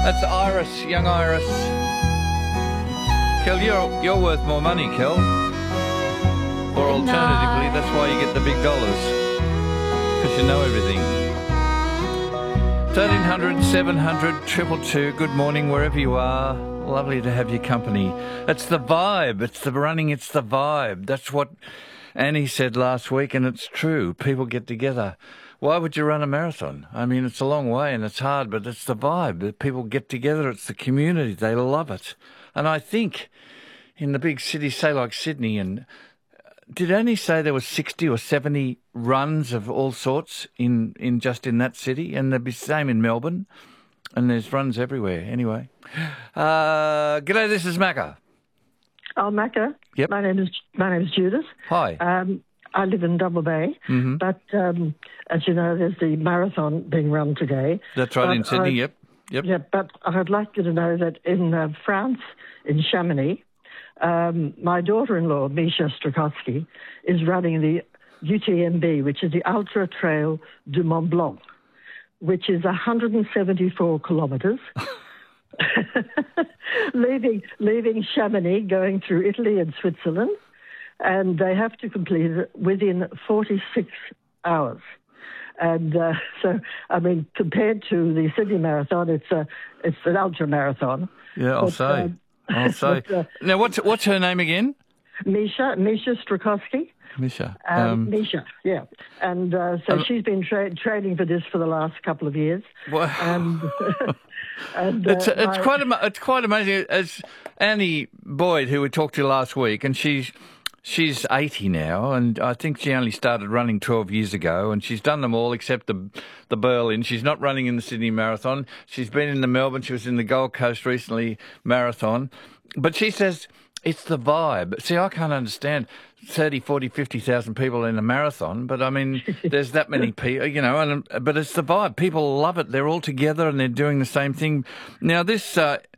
That's Iris, young Iris. Kel, you're worth more money, Kel. Or alternatively, that's why you get the big dollars. Because you know everything. 1300 700 222. Good morning, wherever you are. Lovely to have your company. It's the vibe. It's the running. It's the vibe. That's what Annie said last week, and it's true. People get together. Why would you run a marathon? I mean, it's a long way and it's hard, but it's the vibe. That people get together. It's the community. They love it. And I think in the big cities, say like Sydney, and did Annie say there was 60 or 70 runs of all sorts in just in that city? And there'd be the same in Melbourne. And there's runs everywhere. Anyway. G'day, this is Macca. Oh, Macca. Yep. My name is Judith. Hi. I live in Double Bay, but as you know, there's the marathon being run today. That's right, in Sydney, yep. Yeah, but I'd like you to know that in France, in Chamonix, my daughter-in-law, Misha Strakowski, is running the UTMB, which is the Ultra Trail du Mont Blanc, which is 174 kilometres, leaving Chamonix, going through Italy and Switzerland, and they have to complete it within 46 hours. And so, I mean, compared to the Sydney Marathon, it's an ultra marathon. Yeah, I'll say. Now, what's her name again? Misha Strakowski. Misha. Misha, yeah. And so she's been training for this for the last couple of years. Well, and it's quite amazing. As Annie Boyd, who we talked to last week, and she's 80 now, and I think she only started running 12 years ago, and she's done them all except the Berlin. She's not running in the Sydney Marathon. She's been in the Melbourne. She was in the Gold Coast recently marathon. But she says it's the vibe. See, I can't understand 30, 40, 50,000 people in a marathon, but I mean, there's that many people, you know, but it's the vibe. People love it. They're all together and they're doing the same thing. Now, this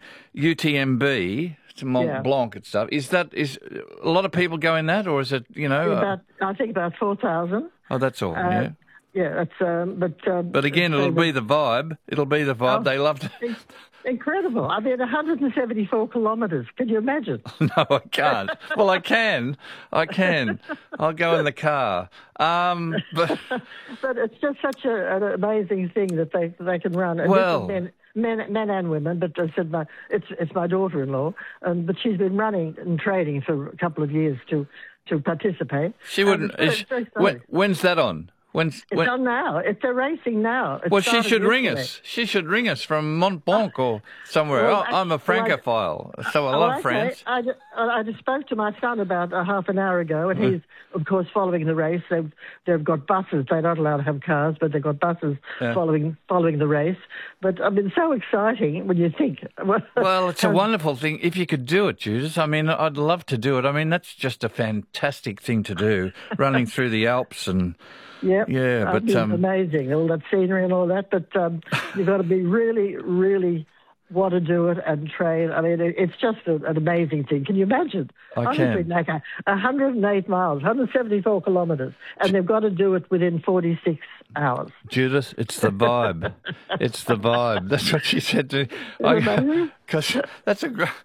UTMB, Mont Blanc and stuff, is a lot of people go in that, or is it, you know? I think about 4,000. Oh, that's all, yeah. Yeah, that's, but again, it'll be the vibe. It'll be the vibe. They love to. Incredible. I mean, 174 kilometres. Can you imagine? No, I can't. Well, I can. I'll go in the car. But it's just such an amazing thing that they can run. And well, men and women. But I said it's my daughter-in-law, but she's been running and training for a couple of years to participate. She wouldn't. When's that on? It's on now. They're racing now. She should ring us. She should ring us from Mont Blanc or somewhere. Well, I'm a Francophile, so I love France. I just spoke to my son about half an hour ago, and he's, of course, following the race. They've got buses. They're not allowed to have cars, but they've got buses following the race. But, I mean, so exciting when you think. Well, it's a wonderful thing. If you could do it, Judith, I mean, I'd love to do it. I mean, that's just a fantastic thing to do, running through the Alps and... Yep. Yeah, but amazing, all that scenery and all that. But you've got to be really, really want to do it and train. I mean, it's just an amazing thing. Can you imagine? Honestly, like 108 miles, 174 kilometres, and they've got to do it within 46 hours. Judith, it's the vibe. It's the vibe. That's what she said to me. Because that's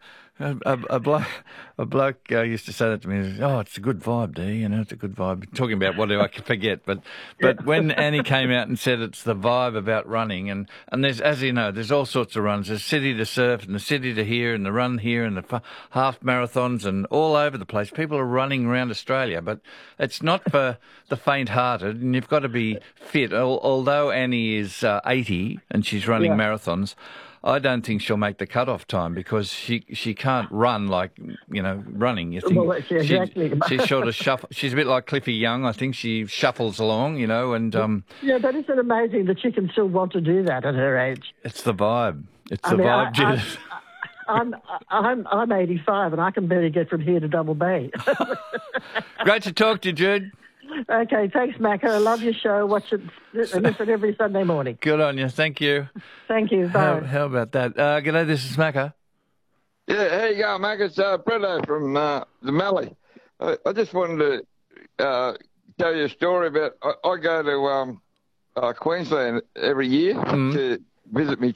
a bloke used to say that to me. Oh, it's a good vibe, D. You know, it's a good vibe. Talking about whatever I can forget, but when Annie came out and said it's the vibe about running, and there's, as you know, there's all sorts of runs. There's City to Surf and the City to Here and the Run Here and the half marathons and all over the place. People are running around Australia, but it's not for the faint-hearted, and you've got to be fit. Although Annie is 80 and she's running marathons, I don't think she'll make the cut-off time because she can't run like, you know, running. You think exactly. She sort of shuffle. She's a bit like Cliffy Young. I think she shuffles along, you know, and yeah, but isn't it amazing that she can still want to do that at her age? It's the vibe. It's the vibe, Judith. I'm 85 and I can barely get from here to Double Bay. Great to talk to you, Jude. Okay, thanks, Macca. I love your show. Watch it, listen every Sunday morning. Good on you. Thank you. Thank you. Bye. How about that? G'day, this is Macca. Yeah, how you going, Macca? It's Bretto from the Mallee. I just wanted to tell you a story about... I go to Queensland every year to visit my